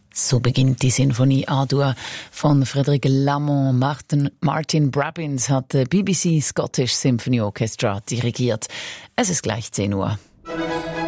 So beginnt die Sinfonie A-Dur von Frédéric Lamont. Martin Brabbins hat BBC Scottish Symphony Orchestra dirigiert. Es ist gleich 10 Uhr.